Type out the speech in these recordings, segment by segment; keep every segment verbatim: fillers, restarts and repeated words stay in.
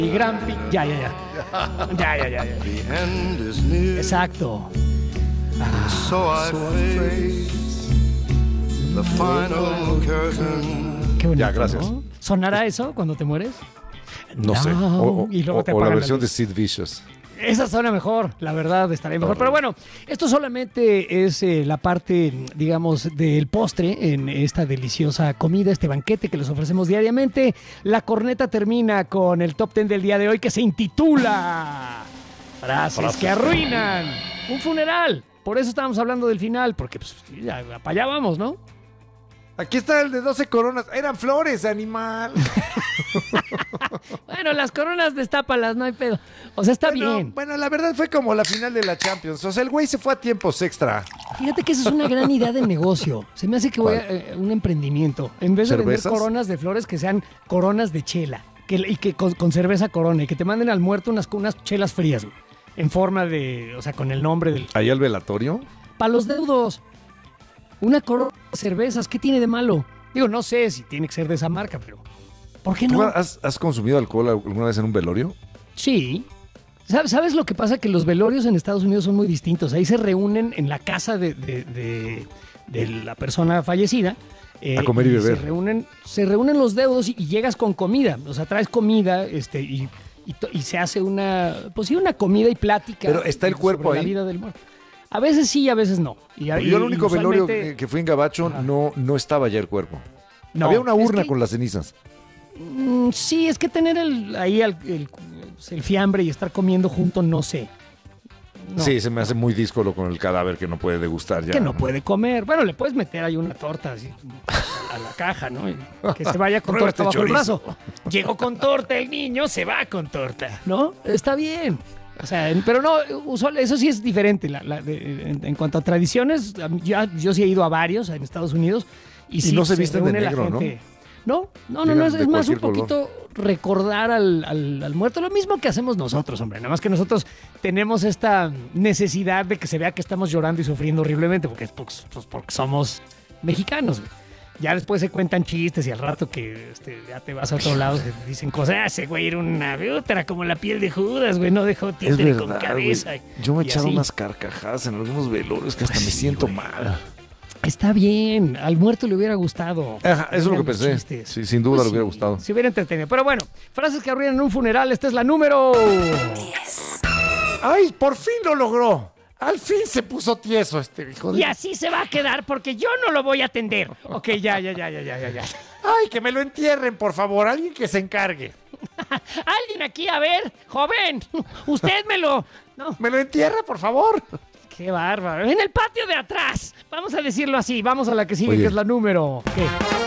mi gran pi... Ya, ya, ya. Ya, ya, ya, ya. Exacto. Ah, So I face the final curtain. qué bonito, Ya, gracias. ¿no? ¿Sonará eso cuando te mueres? No sé. O, o- Y luego te o- o la apagan la versión de luz. Sid Vicious. Esa suena mejor, la verdad, estaría mejor. Horrible. Pero bueno, esto solamente es eh, la parte, digamos, del postre en esta deliciosa comida, este banquete que les ofrecemos diariamente. La corneta termina con el top ten del día de hoy que se intitula Frases, Frases que arruinan un funeral. Por eso estábamos hablando del final, porque pues ya, para allá vamos, ¿no? Aquí está el de doce coronas. Eran flores, animal. Bueno, las coronas destápalas, no hay pedo. O sea, está bueno, bien. Bueno, la verdad fue como la final de la Champions. O sea, el güey se fue a tiempos extra. Fíjate que esa es una gran idea de negocio. Se me hace que voy a eh, un emprendimiento. En vez de vender ¿Cervezas? coronas de flores, que sean coronas de chela. Que, y que con, con cerveza corona. Y que te manden al muerto unas, unas chelas frías, güey. En forma de, o sea, con el nombre del... Ahí al velatorio. Para los deudos. Una corona de cervezas, ¿qué tiene de malo? Digo, no sé si tiene que ser de esa marca, pero... ¿Por qué ¿Tú no? has, has consumido alcohol alguna vez en un velorio? Sí. ¿Sabes, ¿Sabes lo que pasa? Que los velorios en Estados Unidos son muy distintos. Ahí se reúnen en la casa de, de, de, de la persona fallecida. eh, A comer y beber. Se reúnen, se reúnen los deudos y, y llegas con comida. O sea, traes comida este, y, y, to- y se hace una, pues sí, una comida y plática. Pero ¿está el sobre cuerpo la ahí? vida del muerto. A veces sí, a veces no. Y, Yo y- el único y velorio usualmente- que, que fui en Gabacho Ajá. no, no estaba ya el cuerpo. No, Había una es urna que- con las cenizas. Mm, sí, es que tener el, ahí el, el- el fiambre y estar comiendo junto, no sé. No. Sí, se me hace muy díscolo con el cadáver que no puede degustar ya. Que no puede comer. Bueno, le puedes meter ahí una torta así, a la caja, ¿no? Y que se vaya con Prueba torta este bajo el chorizo. brazo. Llegó con torta el niño, se va con torta, ¿no? Está bien. O sea, en- pero no, usual, eso sí es diferente. La- la- de- en, en cuanto a tradiciones, a mí- ya, yo sí he ido a varios en Estados Unidos. Y, Y sí, no se visten de reúne la negro, ¿no? gente. No, no, no, Llegan no, es, de es más un cualquier color. poquito recordar al, al- al muerto, lo mismo que hacemos nosotros, hombre, nada más que nosotros tenemos esta necesidad de que se vea que estamos llorando y sufriendo horriblemente, porque es pues, pues, porque somos mexicanos, güey. Ya después se cuentan chistes y al rato que este, ya te vas a otro lado se dicen cosas, ah, ese güey era una era como la piel de Judas, güey, no dejó Es títere con verdad, cabeza. güey. Yo me he y echado así. unas carcajadas en algunos velorios que hasta Pues me sí, siento güey. mal. Está bien, al muerto le hubiera gustado. Ajá, eso es lo que Eran los pensé. chistes. Sí, sin duda Pues le hubiera sí, gustado. Se hubiera entretenido. Pero bueno, frases que arruinan un funeral. Esta es la número. ¡Ay, por fin lo logró! Al fin se puso tieso este hijo de... Y así se va a quedar porque yo no lo voy a atender. Ok, ya, ya, ya, ya, ya, ya, ya. ¡Ay, que me lo entierren, por favor! Alguien que se encargue. Alguien aquí, a ver, joven, usted me lo... No, ¡Me lo entierra, por favor! qué bárbaro. En el patio de atrás. Vamos a decirlo así. Vamos a la que sigue, Oye. que es la número. ¿Qué?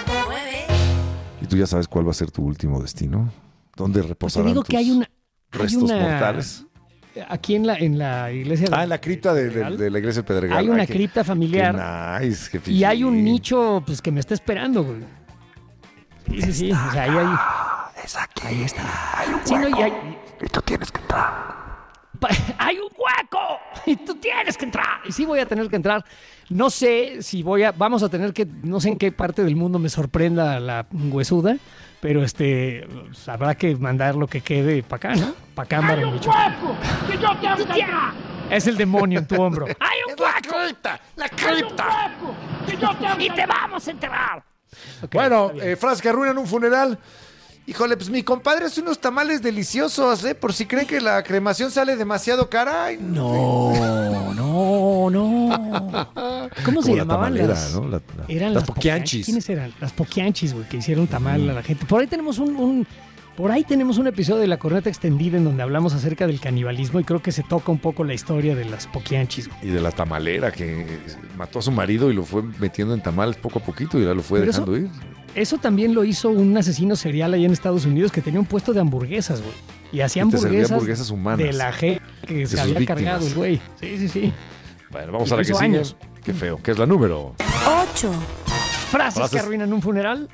¿Y tú ya sabes cuál va a ser tu último destino? ¿Dónde Pues te reposarán digo que tus hay una... hay restos una- mortales? Aquí en la, en la iglesia... Ah, en la cripta de, de- Pedregal, de la iglesia de Pedregal. hay una Ay, qué- cripta familiar. Qué nice, qué Y hay un fifí. nicho pues que me está esperando, güey. Sí, sí, sí. O sea, ahí hay. Es aquí. Ahí está. Hay un Sí, no, y hueco. hay- Y tú tienes que entrar. Pa- ¡Hay un hueco! Y tú tienes que entrar. Y sí voy a tener que entrar. No sé si voy a... Vamos a tener que... No sé en qué parte del mundo me sorprenda la huesuda. Pero este... pues, habrá que mandar lo que quede para acá, ¿no? Para acá, en Michoacán. ¡Que yo tengo que entrar! Es el demonio en tu hombro. ¡Hay un ¡Es la hueco! cripta! ¡La ¡Hay un cripta! hueco! ¡Que yo tengo que ¡Y te entrar! vamos a enterrar! Ok, Bueno, está bien. eh, frases que arruinan un funeral. Híjole, pues mi compadre hace unos tamales deliciosos, ¿eh? Por si creen que la cremación sale demasiado cara. Ay, No, no, no. ¿Cómo se Como la llamaban tamalera, las? ¿no? La- la- Eran las las poquianchis. ¿Quiénes eran? Las poquianchis, güey, que hicieron tamal a la gente. Por ahí tenemos un, un- por ahí tenemos un episodio de La Corneta Extendida en donde hablamos acerca del canibalismo y creo que se toca un poco la historia de las poquianchis, güey. Y de la tamalera que mató a su marido y lo fue metiendo en tamales poco a poquito y ya lo fue Pero dejando ir. Eso también lo hizo un asesino serial allá en Estados Unidos que tenía un puesto de hamburguesas, güey. Y hacía Y te servía hamburguesas, hamburguesas humanas. de la gente que se sus había víctimas. cargado el güey. Sí, sí, sí. Bueno, vamos Y a la que hizo sigue. años. Qué feo, que es la número. ocho. Frases, Frases. que arruinan un funeral.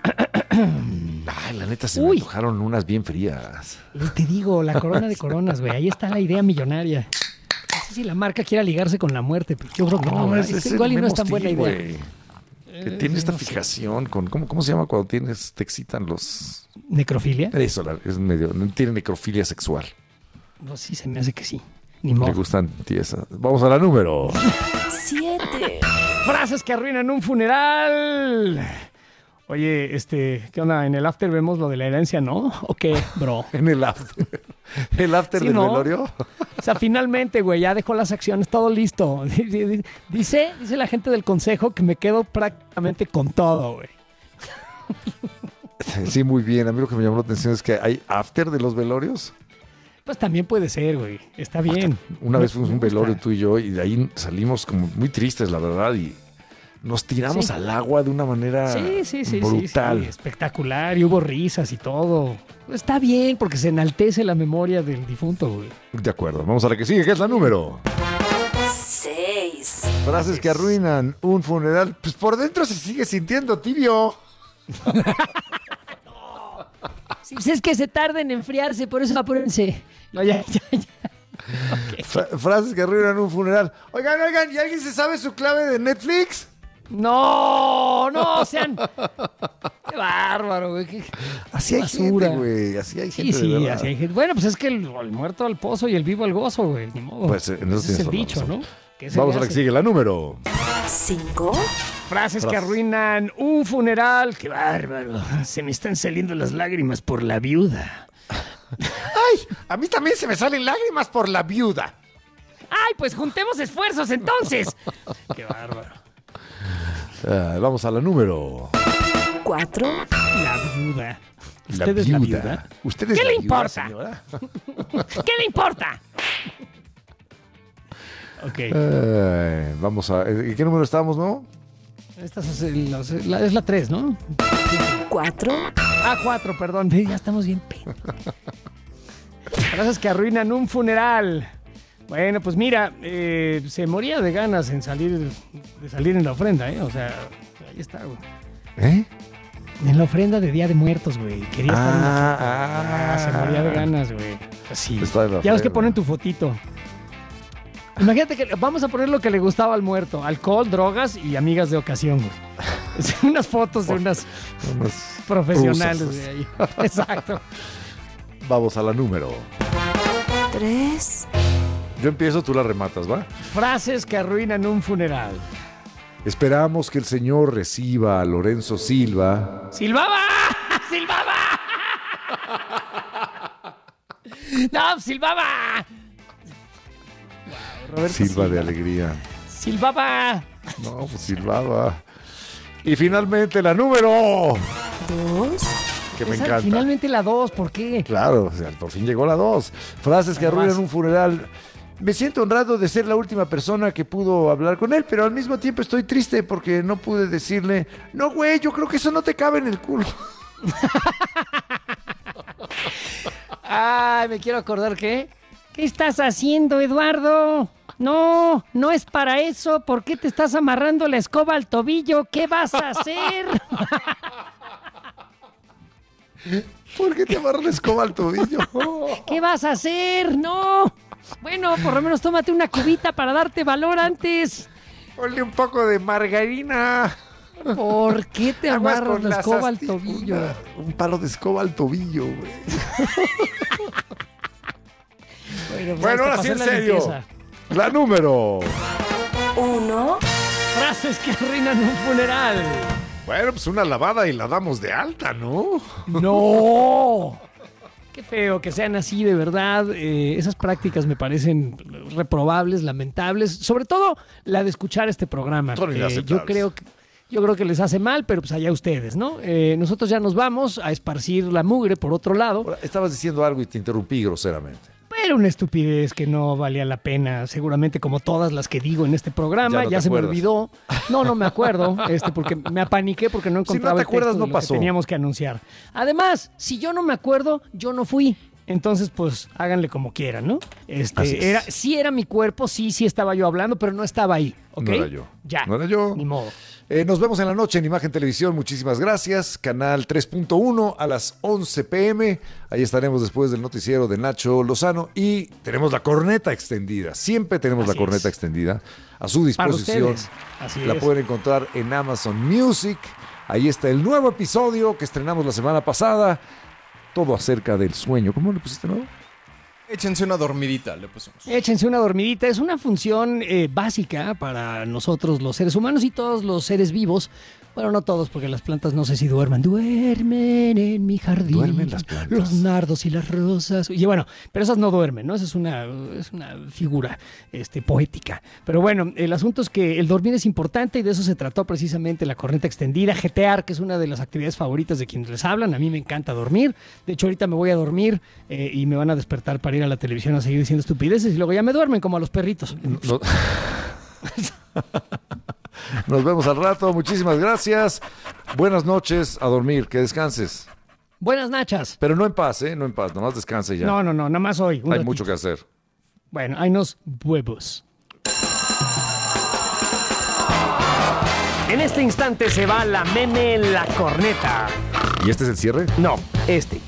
Ay, la neta se Uy. me antojaron unas bien frías. Y te digo, la corona de coronas, güey. Ahí está la idea millonaria. No sé si la marca quiera ligarse con la muerte, pero yo creo que no. ¿verdad? Es que igual y no es tan buena idea. Que tiene esta fijación con... ¿cómo, ¿Cómo se llama cuando tienes te excitan los... ¿Necrofilia? Eso, la- es medio, tiene necrofilia sexual. No, sí, se me hace que sí. Ni modo. Le gustan tiesas. Vamos a la número. Siete. Frases que arruinan un funeral. Oye, este, ¿qué onda? En el after vemos lo de la herencia, ¿no? ¿O qué, bro? En el after. El after Sí, del ¿no? velorio. O sea, finalmente, güey, ya dejó las acciones, todo listo. Dice, dice la gente del consejo que me quedo prácticamente con todo, güey. Sí, muy bien. A mí lo que me llamó la atención es que hay after de los velorios. Pues también puede ser, güey. Está bien. Una Me- vez fuimos a me un velorio gusta. tú y yo y de ahí salimos como muy tristes, la verdad, y nos tiramos Sí. al agua de una manera Sí, sí, sí, brutal. sí, sí, espectacular. Y hubo risas y todo. Está bien porque se enaltece la memoria del difunto, güey. De acuerdo. Vamos a la que sigue, que es la número. Seis. Frases que arruinan un funeral. Pues por dentro se sigue sintiendo tibio. Sí, pues es que se tarda en enfriarse, por eso apúrense. No, ya, ya, ya. Fra- frases que arruinan un funeral. Oigan, oigan, ¿y alguien se sabe su clave de Netflix? No, no, sean. Qué bárbaro, güey. Qué Así hay basura. gente, güey. Así hay Sí, gente de sí, verdad. así hay gente. Bueno, pues es que el, el muerto al pozo y el vivo al gozo, güey. Ni modo. Pues, en eso Ese es tienes el toda la dicho, razón. ¿no? ¿Qué se Vamos le a la que hace? sigue, la número. Cinco. Frases que Frases. arruinan un funeral. Qué bárbaro. Se me están saliendo las lágrimas por la viuda. ¡Ay! A mí también se me salen lágrimas por la viuda. ¡Ay, pues juntemos esfuerzos entonces! ¡Qué bárbaro! Ah, vamos a la número. Cuatro. La viuda. ¿Usted es la viuda? ¿Usted es ¿Qué la le viuda, importa? señora? ¿Qué le importa? Ok. Eh, vamos a... ¿En qué número estamos, no? Esta es, el- la- es la- es la tres, ¿no? Cuatro. Ah, cuatro, perdón. Ya estamos bien pedos. Frases que arruinan un funeral. Bueno, pues mira, eh, se moría de ganas en salir, de salir en la ofrenda, ¿eh? O sea, ahí está, güey. ¿Eh? En la ofrenda de Día de Muertos, güey. Quería estar en la Ah, foto. ah. Se moría de ganas, güey. Así. Está en la Ya ves que ofrenda. ponen tu fotito. Imagínate que vamos a poner lo que le gustaba al muerto. Alcohol, drogas y amigas de ocasión, güey. Es unas fotos de unas Unas profesionales, rusas. güey. ahí. Exacto. Vamos a la número. Tres. Yo empiezo, tú la rematas, ¿va? Frases que arruinan un funeral. Esperamos que el Señor reciba a Lorenzo Silva. ¡Silbaba! ¡Silbaba! ¡No, silbaba! Wow, Roberto Silva de alegría. ¡Silbaba! No, pues silbaba. Y finalmente la número. Dos. Que me Esa- encanta. Finalmente la dos, ¿por qué? Claro, o sea, por fin llegó la dos. Frases que Además. arruinan un funeral. Me siento honrado de ser la última persona que pudo hablar con él, pero al mismo tiempo estoy triste porque no pude decirle, no, güey, yo creo que eso no te cabe en el culo. Ay, me quiero acordar que... ¿Qué estás haciendo, Eduardo? No, no es para eso. ¿Por qué te estás amarrando la escoba al tobillo? ¿Qué vas a hacer? ¿Por qué te amarras la escoba al tobillo? ¿Qué vas a hacer? No. Bueno, por lo menos tómate una cubita para darte valor antes. Ponle un poco de margarina. ¿Por qué te Aguas amarras con la las escoba al asti- tobillo? una- un palo de escoba al tobillo, güey. Bueno, pues Bueno, hasta ahora sí, en para hacer la serio. limpieza. La número. Uno. Frases que arruinan un funeral. Bueno, pues una lavada y la damos de alta, ¿no? ¡No! Qué feo que sean así, de verdad. Eh, esas prácticas me parecen reprobables, lamentables. Sobre todo la de escuchar este programa. Son Eh, inaceptables. yo creo que yo creo que les hace mal, pero pues allá ustedes, ¿no? Eh, nosotros ya nos vamos a esparcir la mugre por otro lado. Ahora, estabas diciendo algo y te interrumpí groseramente. Era una estupidez que no valía la pena, seguramente como todas las que digo en este programa. Ya no Ya, te se acuerdas. me olvidó. No, no me acuerdo, este, porque me apaniqué porque no Si no encontraba te el texto acuerdas, de no lo pasó. que teníamos que anunciar. Además, si yo no me acuerdo, yo no fui. Entonces, pues, háganle como quieran, ¿no? Este, Así es. era, sí era mi cuerpo, sí, sí estaba yo hablando, pero no estaba ahí, ¿ok? No era yo. Ya. No era yo. Ni modo. Eh, nos vemos en la noche en Imagen Televisión. Muchísimas gracias. Canal tres punto uno a las once pm. Ahí estaremos después del noticiero de Nacho Lozano. Y tenemos la corneta extendida. Siempre tenemos Así la corneta es. extendida a su Para disposición. ustedes. Así La es. pueden encontrar en Amazon Music. Ahí está el nuevo episodio que estrenamos la semana pasada. todo acerca del sueño. ¿Cómo le pusiste, no? Échense una dormidita, le pusimos. Échense una dormidita. Es una función eh, básica para nosotros los seres humanos y todos los seres vivos. Bueno, no todos, porque las plantas no sé si duerman. Duermen en mi jardín. Duermen las plantas. Los nardos y las rosas. Y bueno, pero esas no duermen, ¿no? Esa es una, es una figura este, poética. Pero bueno, el asunto es que el dormir es importante y de eso se trató precisamente la corneta extendida. Jetear, que es una de las actividades favoritas de quienes les hablan. A mí me encanta dormir. De hecho, ahorita me voy a dormir eh, y me van a despertar para ir a la televisión a seguir diciendo estupideces y luego ya me duermen como a los perritos. No. Nos vemos al rato. Muchísimas gracias. Buenas noches. A dormir. Que descanses. Buenas nachas. Pero no en paz, ¿eh? No en paz. Nomás descanse ya. No, no, no. Nada más hoy. Hay ratito. Mucho que hacer. Bueno, hay unos huevos. En este instante se va la meme en la corneta. ¿Y este es el cierre? No, este.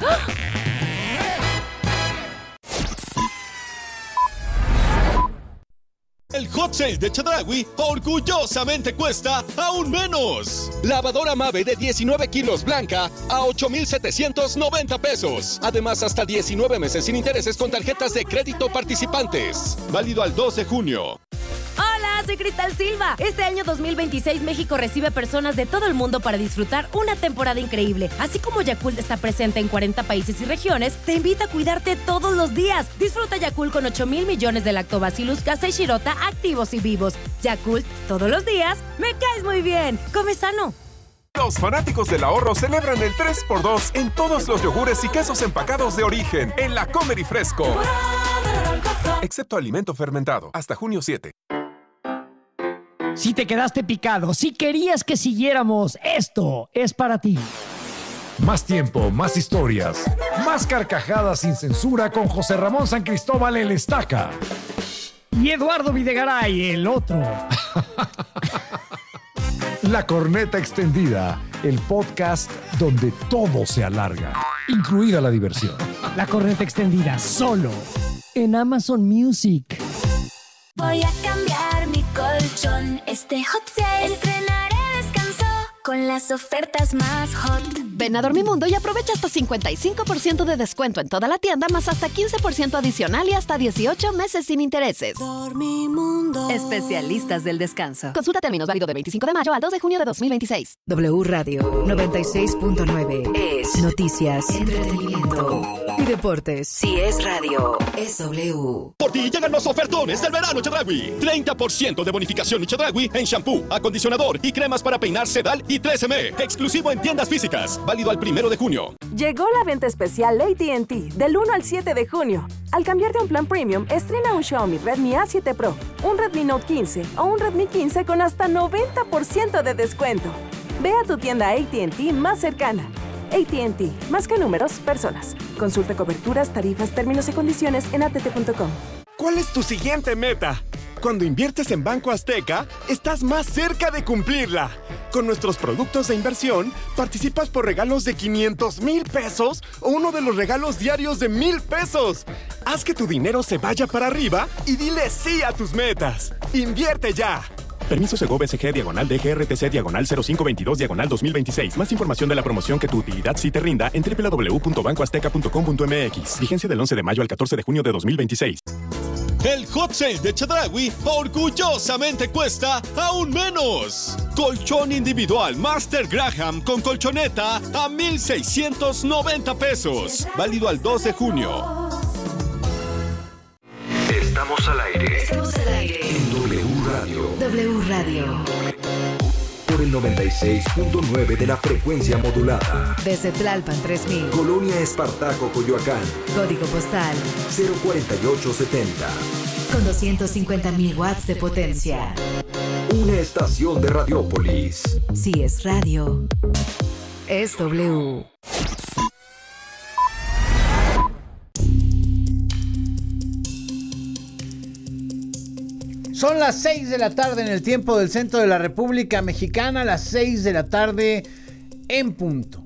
El hot sale de Chedraui orgullosamente cuesta aún menos. Lavadora Mave de diecinueve kilos blanca a ocho mil setecientos noventa pesos. Además, hasta diecinueve meses sin intereses con tarjetas de crédito participantes. Válido al dos de junio. Hola, soy Cristal Silva. Este año dos mil veintiséis México recibe personas de todo el mundo para disfrutar una temporada increíble. Así como Yakult está presente en cuarenta países y regiones, te invita a cuidarte todos los días. Disfruta Yakult con ocho mil millones de Lactobacillus casei shirota activos y vivos. Yakult, todos los días, me caes muy bien. Come sano. Los fanáticos del ahorro celebran el tres por dos en todos los yogures y quesos empacados de origen en la Comer y Fresco. Excepto alimento fermentado, hasta junio siete. Si te quedaste picado, si querías que siguiéramos, esto es para ti. Más tiempo, más historias, más carcajadas sin censura con José Ramón San Cristóbal el Estaca. Y Eduardo Videgaray, el otro. La Corneta Extendida, el podcast donde todo se alarga, incluida la diversión. La Corneta Extendida, solo en Amazon Music. Voy a cambiar mi colchón, este hot sale. Estrenaré descanso con las ofertas más hot. Ven a Dormimundo y aprovecha hasta cincuenta y cinco por ciento de descuento en toda la tienda, más hasta quince por ciento adicional y hasta dieciocho meses sin intereses. Dormimundo. Especialistas del descanso. Consulta términos, válido de veinticinco de mayo al dos de junio de dos mil veintiséis. W Radio noventa y seis punto nueve es noticias, entretenimiento y deportes. Si es radio, es W. Por ti llegan los ofertones del verano Chedraui. treinta por ciento de bonificación Chedraui en shampoo, acondicionador y cremas para peinar Sedal y tres eme. Exclusivo en tiendas físicas. Válido al primero de junio. Llegó la venta especial A T and T del uno al siete de junio. Al cambiarte a un plan premium, estrena un Xiaomi Redmi A siete Pro, un Redmi Note quince o un Redmi quince con hasta noventa por ciento de descuento. Ve a tu tienda A T and T más cercana. A T and T, más que números, personas. Consulta coberturas, tarifas, términos y condiciones en a t t punto com. ¿Cuál es tu siguiente meta? Cuando inviertes en Banco Azteca, estás más cerca de cumplirla. Con nuestros productos de inversión, participas por regalos de quinientos mil pesos o uno de los regalos diarios de mil pesos. Haz que tu dinero se vaya para arriba y dile sí a tus metas. ¡Invierte ya! Permiso Segov S G diagonal D G R T C diagonal cero cinco veintidós diagonal dos mil veintiséis. Más información de la promoción que tu utilidad sí te rinda en doble u doble u doble u punto banco azteca punto com punto m x. Vigencia del once de mayo al catorce de junio de dos mil veintiséis. El hot sale de Chedraui orgullosamente cuesta aún menos. Colchón individual Master Graham con colchoneta a mil seiscientos noventa pesos. Válido al dos de junio. Estamos al aire. Estamos al aire. En W Radio. W Radio. Por el noventa y seis punto nueve de la frecuencia modulada. Desde Tlalpan tres mil. Colonia Espartaco, Coyoacán. Código postal cero cuarenta y ocho setenta. Con doscientos cincuenta mil watts de potencia. Una estación de Radiópolis. Si es radio, es W. Son las seis de la tarde en el tiempo del centro de la República Mexicana, las seis de la tarde en punto.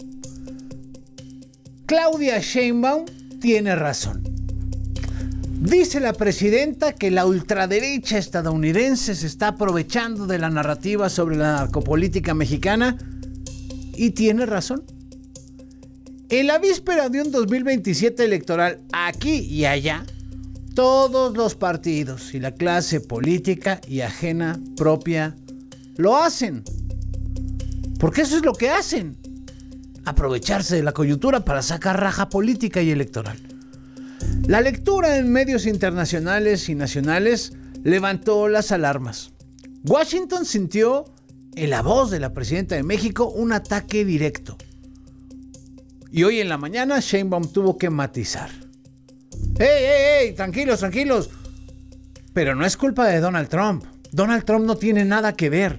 Claudia Sheinbaum tiene razón. Dice la presidenta que la ultraderecha estadounidense se está aprovechando de la narrativa sobre la narcopolítica mexicana y tiene razón. En la víspera de un dos mil veintisiete electoral, aquí y allá, todos los partidos y la clase política y ajena propia lo hacen. Porque eso es lo que hacen. Aprovecharse de la coyuntura para sacar raja política y electoral. La lectura en medios internacionales y nacionales levantó las alarmas. Washington sintió en la voz de la presidenta de México un ataque directo. Y hoy en la mañana Sheinbaum tuvo que matizar. ¡Ey, ey, ey! Tranquilos, tranquilos. Pero no es culpa de Donald Trump. Donald Trump no tiene nada que ver.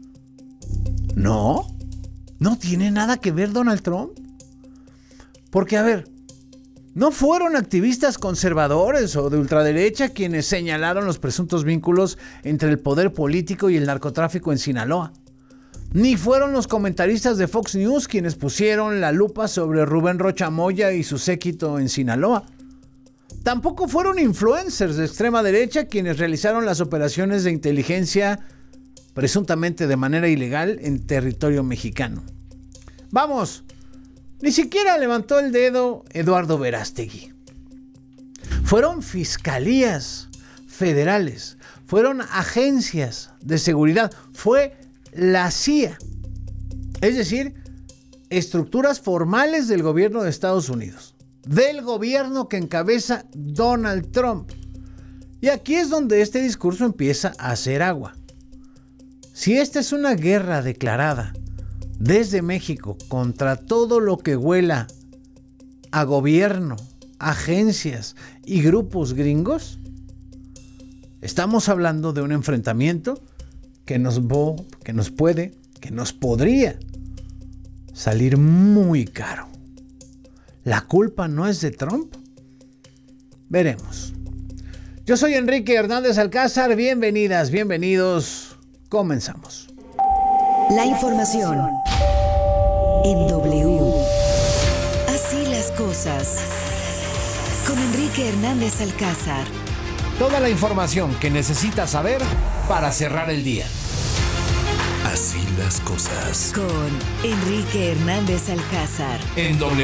¿No? ¿No tiene nada que ver Donald Trump? Porque, a ver, no fueron activistas conservadores o de ultraderecha quienes señalaron los presuntos vínculos entre el poder político y el narcotráfico en Sinaloa. Ni fueron los comentaristas de Fox News quienes pusieron la lupa sobre Rubén Rocha Moya y su séquito en Sinaloa. Tampoco fueron influencers de extrema derecha quienes realizaron las operaciones de inteligencia presuntamente de manera ilegal en territorio mexicano. Vamos, ni siquiera levantó el dedo Eduardo Verástegui. Fueron fiscalías federales, fueron agencias de seguridad, fue la C I A, es decir, estructuras formales del gobierno de Estados Unidos, del gobierno que encabeza Donald Trump. Y aquí es donde este discurso empieza a hacer agua. Si esta es una guerra declarada desde México contra todo lo que huela a gobierno, agencias y grupos gringos, estamos hablando de un enfrentamiento que nos, bo, que nos puede, que nos podría salir muy caro. ¿La culpa no es de Trump? Veremos. Yo soy Enrique Hernández Alcázar, bienvenidas, bienvenidos, comenzamos. La información en W. Así las cosas. Con Enrique Hernández Alcázar. Toda la información que necesitas saber para cerrar el día. Así las cosas. Con Enrique Hernández Alcázar. En W.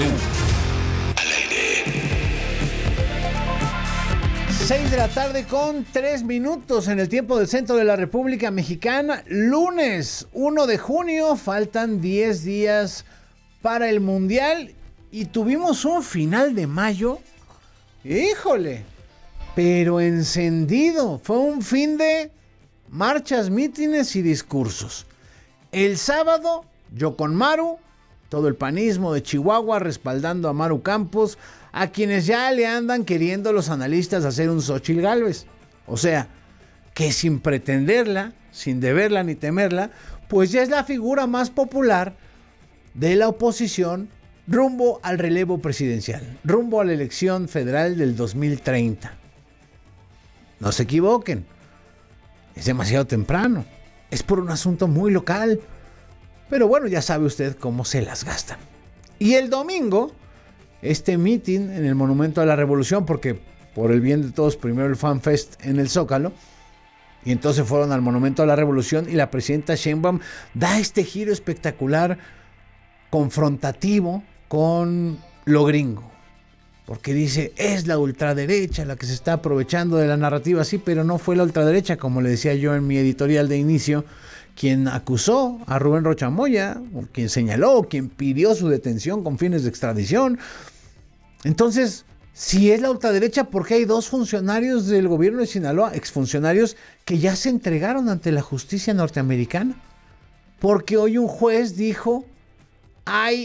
seis de la tarde con tres minutos en el tiempo del centro de la República Mexicana. Lunes uno de junio, faltan diez días para el Mundial y tuvimos un final de mayo. ¡Híjole! Pero encendido. Fue un fin de marchas, mítines y discursos. El sábado, yo con Maru, todo el panismo de Chihuahua respaldando a Maru Campos, a quienes ya le andan queriendo los analistas hacer un Xóchitl Gálvez. O sea, que sin pretenderla, sin deberla ni temerla, pues ya es la figura más popular de la oposición rumbo al relevo presidencial, rumbo a la elección federal del dos mil treinta. No se equivoquen, es demasiado temprano, es por un asunto muy local, pero bueno, ya sabe usted cómo se las gastan. Y el domingo, este mitin en el Monumento a la Revolución, porque por el bien de todos, primero el Fan Fest en el Zócalo, y entonces fueron al Monumento a la Revolución y la presidenta Sheinbaum da este giro espectacular, confrontativo con lo gringo. Porque dice, es la ultraderecha la que se está aprovechando de la narrativa, sí, pero no fue la ultraderecha, como le decía yo en mi editorial de inicio, quien acusó a Rubén Rocha Moya, o quien señaló, o quien pidió su detención con fines de extradición. Entonces, si es la ultraderecha, ¿por qué hay dos funcionarios del gobierno de Sinaloa, exfuncionarios, que ya se entregaron ante la justicia norteamericana? Porque hoy un juez dijo, hay